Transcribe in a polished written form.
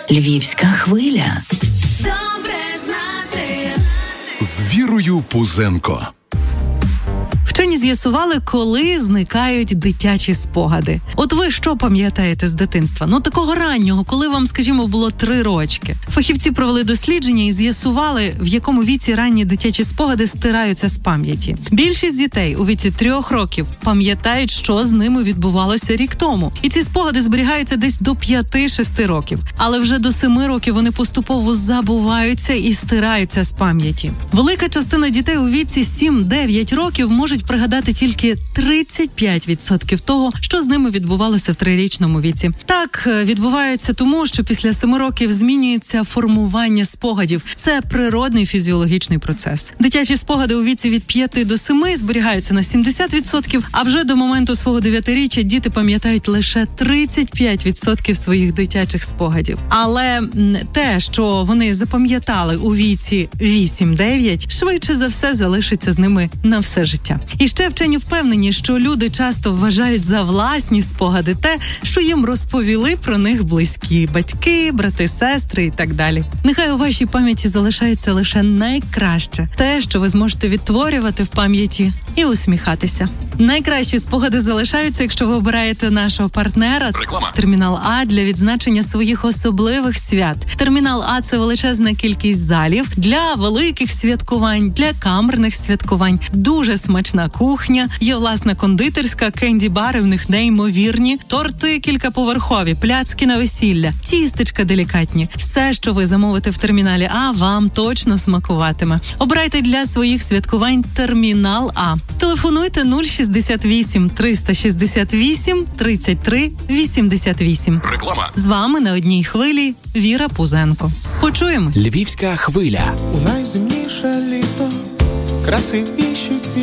Львівська хвиля. Добре знати. З Вірою Пузенко. Вчені з'ясували, коли зникають дитячі спогади. От ви що пам'ятаєте з дитинства? Такого раннього, коли вам, скажімо, було 3 рочки. Фахівці провели дослідження і з'ясували, в якому віці ранні дитячі спогади стираються з пам'яті. Більшість дітей у віці 3 років пам'ятають, що з ними відбувалося рік тому. І ці спогади зберігаються десь до 5-6 років. Але вже до 7 років вони поступово забуваються і стираються з пам'яті. Велика частина дітей у віці 7-9 років можуть пригадати тільки 35% того, що з ними відбувалося в 3-річному віці. Так відбувається тому, що після 7 років змінюється формування спогадів. Це природний фізіологічний процес. Дитячі спогади у віці від 5 до 7 зберігаються на 70%, а вже до моменту свого 9-річчя діти пам'ятають лише 35% своїх дитячих спогадів. Але те, що вони запам'ятали у віці 8-9, швидше за все залишиться з ними на все життя. І ще вчені впевнені, що люди часто вважають за власні спогади те, що їм розповіли про них близькі батьки, брати, сестри і так далі. Нехай у вашій пам'яті залишається лише найкраще, те, що ви зможете відтворювати в пам'яті і усміхатися. Найкращі спогади залишаються, якщо ви обираєте нашого партнера. Реклама. Термінал А для відзначення своїх особливих свят. Термінал А – це величезна кількість залів для великих святкувань, для камерних святкувань. Дуже смачна кухня, є власна кондитерська, кенді-бари в них неймовірні, торти кількаповерхові, пляцки на весілля, тістечка делікатні. Все, що ви замовите в терміналі А, вам точно смакуватиме. Обирайте для своїх святкувань термінал А. Телефонуйте 068 368 33 88. Реклама. З вами на одній хвилі Віра Пузенко. Почуємось. Львівська хвиля. У найземніше літо красивіші